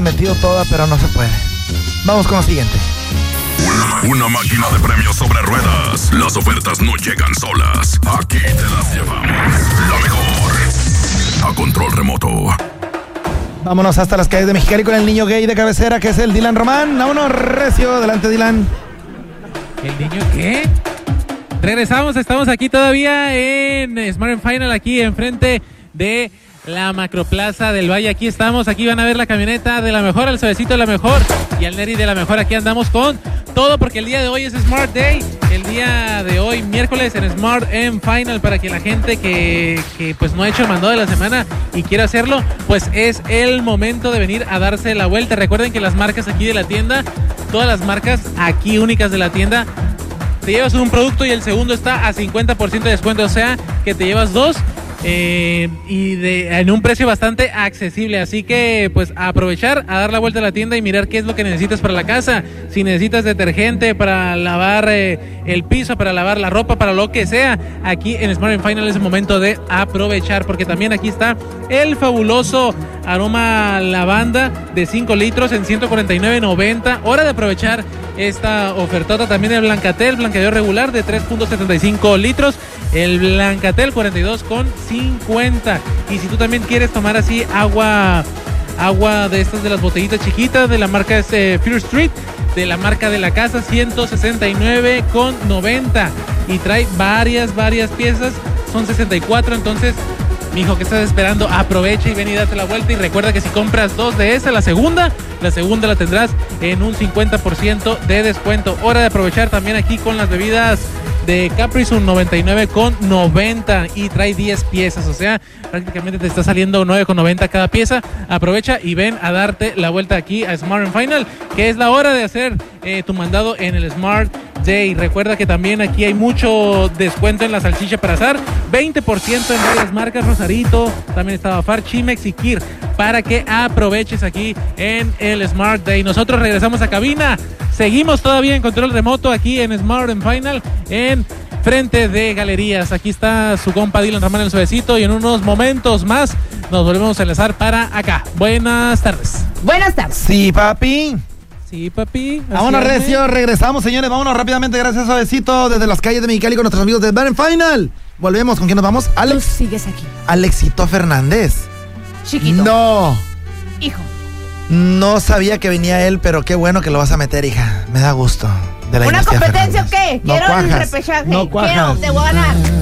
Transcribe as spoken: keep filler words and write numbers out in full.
metido toda, pero no se puede. Vamos con lo siguiente. Una, una máquina de premios sobre ruedas. Las ofertas no llegan solas. Aquí te las llevamos. La mejor. A control remoto. Vámonos hasta las calles de Mexicali con el niño gay de cabecera, que es el Dylan Román. Vámonos, recio. Adelante, Dylan. ¿El niño qué? Regresamos, estamos aquí todavía en Smart and Final, aquí enfrente de la Macroplaza del Valle. Aquí estamos, aquí van a ver la camioneta de la mejor, al suavecito de la mejor y al Neri de la mejor. Aquí andamos con todo porque el día de hoy es Smart Day. El día de hoy, miércoles, en Smart and Final, para que la gente que, que pues no ha hecho el mandado de la semana y quiera hacerlo, pues es el momento de venir a darse la vuelta. Recuerden que las marcas aquí de la tienda, todas las marcas aquí únicas de la tienda, te llevas un producto y el segundo está a cincuenta por ciento de descuento, o sea que te llevas dos eh, y de, en un precio bastante accesible. Así que pues a aprovechar, a dar la vuelta a la tienda y mirar qué es lo que necesitas para la casa. Si necesitas detergente para lavar eh, el piso, para lavar la ropa, para lo que sea, aquí en Smart and Final es el momento de aprovechar, porque también aquí está el fabuloso aroma lavanda de cinco litros en ciento cuarenta y nueve noventa. Hora de aprovechar esta ofertota. También el Blancatel, blanqueador regular de tres punto setenta y cinco litros. El Blancatel cuarenta y dos con cincuenta. Y si tú también quieres tomar así agua, agua de estas de las botellitas chiquitas de la marca eh, Pure Street, de la marca de la casa, ciento sesenta y nueve con noventa. Y trae varias, varias piezas. Son sesenta y cuatro, entonces... Mijo, ¿qué estás esperando? Aprovecha y ven y date la vuelta. Y recuerda que si compras dos de esa, la segunda, la segunda la tendrás en un cincuenta por ciento de descuento. Hora de aprovechar también aquí con las bebidas de Capri Sun, noventa y nueve con noventa, y trae diez piezas, o sea, prácticamente te está saliendo nueve con noventa cada pieza. Aprovecha y ven a darte la vuelta aquí a Smart and Final, que es la hora de hacer eh, tu mandado en el Smart Day. Recuerda que también aquí hay mucho descuento en la salchicha para asar, veinte por ciento en varias marcas, Rosarito, también está Bafar, Chimex y Kir, para que aproveches aquí en el Smart Day. Nosotros regresamos a cabina, seguimos todavía en control remoto aquí en Smart and Final, en frente de Galerías. Aquí está su compa Dylan Román, el suavecito, y en unos momentos más nos volvemos a enlazar para acá. Buenas tardes. Buenas tardes. Sí, papi. Sí, papi. Vámonos, recio, regresamos, señores. Vámonos rápidamente, gracias, suavecito, desde las calles de Mexicali con nuestros amigos de Smart and Final. Volvemos, ¿con quién nos vamos? Alex. Tú sigues aquí. Alexito Fernández. Chiquito. No. Hijo. No sabía que venía él, pero qué bueno que lo vas a meter, hija. Me da gusto. De la ¿Una dinastía competencia Fernández. o qué? No Quiero el cuajas, repechaje. no cuajas. Quiero, te voy a ganar.